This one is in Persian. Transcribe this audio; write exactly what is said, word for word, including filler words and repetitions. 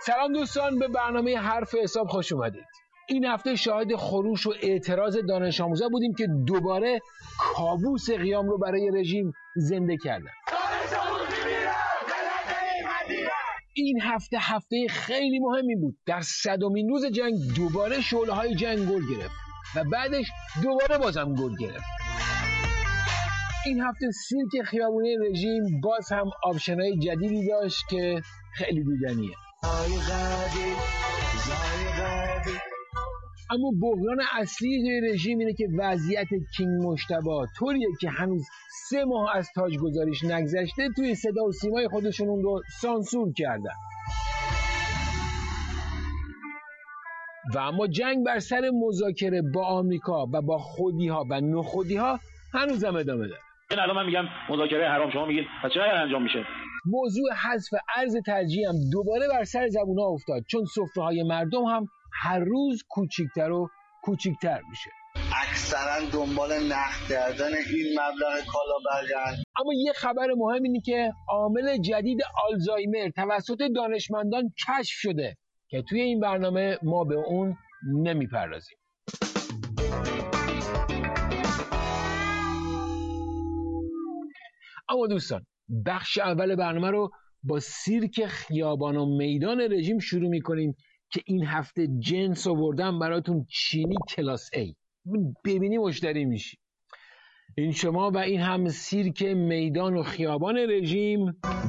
سلام دوستان، به برنامه حرف حساب خوش اومدید. این هفته شاهد خروش و اعتراض دانش آموزا بودیم که دوباره کابوس قیام رو برای رژیم زنده کردن. این هفته هفته خیلی مهمی بود. در صدمین روز جنگ دوباره شعله‌های جنگ گل گرفت و بعدش دوباره بازم گل گرفت. این هفته سیرک خیابونی رژیم باز هم آپشن‌های جدیدی داشت که خیلی دیدنیه. اما بحران اصلی رژیم اینه که وضعیت کینگ مجتبی طوریه که هنوز سه ماه از تاجگذاریش نگذشته توی صدا و سیمای خودشون اون رو سانسور کردن. و اما جنگ بر سر مذاکره با آمریکا و با خودی‌ها و نخودی‌ها هنوزم ادامه داره. این الان من میگم مذاکره حرام، شما میگید پس چرا انجام میشه؟ موضوع حذف ارز ترجیح هم دوباره بر سر زبون‌ها افتاد، چون سفره‌های مردم هم هر روز کوچیک‌تر و کوچیک‌تر میشه. اکثرا دنبال نقد کردن این مبلغ کالابرگن. اما یه خبر مهم اینه که عامل جدید آلزایمر توسط دانشمندان کشف شده که توی این برنامه ما به اون نمیپردازیم. اما دوستان، بخش اول برنامه رو با سیرک خیابان و میدان رژیم شروع میکنیم که این هفته جنس آوردم براتون چینی کلاس A. ببینی مشتری میشی. این شما و این هم سیرک میدان و خیابان رژیم.